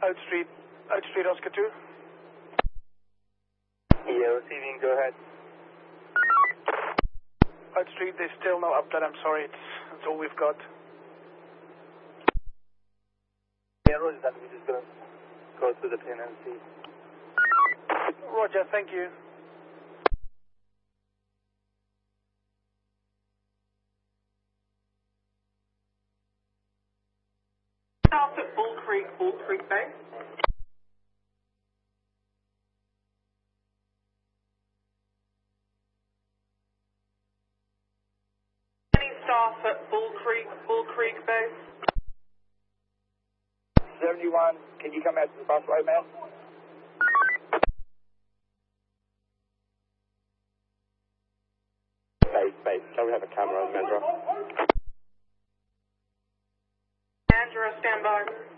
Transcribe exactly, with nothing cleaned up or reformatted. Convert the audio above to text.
Out Street, Out Street, Oscar two. Yeah, receiving, go ahead. Out Street, there's still no update, I'm sorry, it's, that's all we've got. Yeah, Roger that, we're just going to go through the pin and see. Roger, thank you. Staff at Bull Creek, Bull Creek Base. Any staff at Bull Creek, Bull Creek Base? seventy-one, can you come out to the busway, man? Base, base, can we have a camera on Mandra? Andrew, stand by.